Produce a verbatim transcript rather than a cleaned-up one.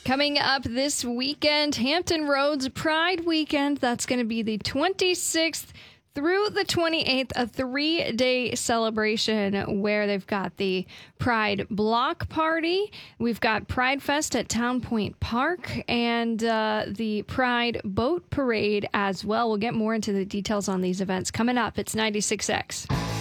Coming up this weekend, Hampton Roads Pride Weekend. That's going to be the twenty-sixth through the twenty-eighth, a three-day celebration where they've got the Pride Block Party. We've got Pride Fest at Town Point Park and uh, the Pride Boat Parade as well. We'll get more into the details on these events coming up. It's ninety-six X.